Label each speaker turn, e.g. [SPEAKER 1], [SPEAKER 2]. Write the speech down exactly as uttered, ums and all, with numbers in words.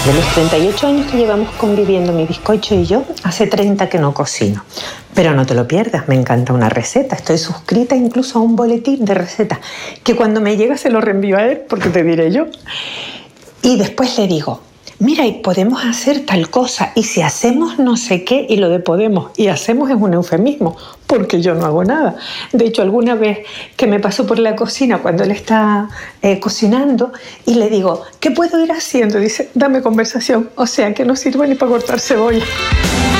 [SPEAKER 1] De los treinta y ocho años que llevamos conviviendo mi bizcocho y yo, hace treinta que no cocino. Pero no te lo pierdas, me encanta una receta. Estoy suscrita incluso a un boletín de recetas, que cuando me llega se lo reenvío a él, porque te diré yo. Y después le digo, mira, y podemos hacer tal cosa, y si hacemos no sé qué, y lo de podemos y hacemos es un eufemismo, porque yo no hago nada. De hecho, alguna vez que me pasó por la cocina cuando él está eh, cocinando, y le digo, ¿qué puedo ir haciendo? Dice, dame conversación, o sea que no sirve ni para cortar cebolla.